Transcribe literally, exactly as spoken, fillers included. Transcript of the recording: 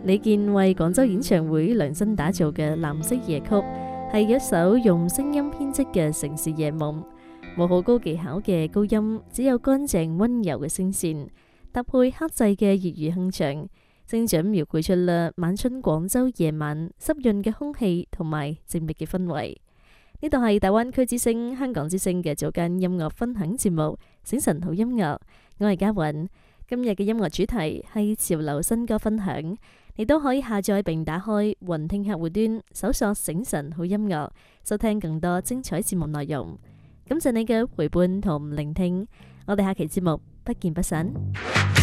李健為廣州演唱會量身打造嘅《藍色夜曲》，係一首用聲音編織嘅城市夜夢，冇好高技巧嘅高音，只有乾淨溫柔嘅聲線，搭配克制嘅粵語哼唱，精準描繪出啦晚春廣州夜晚濕潤嘅空氣同埋靜謐嘅氛圍。呢度係大灣區之聲、香港之聲嘅早間音樂分享節目《醒晨好音樂》，我係嘉韻。今日嘅音樂主題係潮流新歌分享，你都可以下載並打開雲聽客戶端，搜索醒晨好音樂，收聽更多精彩節目內容。感謝你嘅陪伴同聆聽，我哋下期節目不見不散。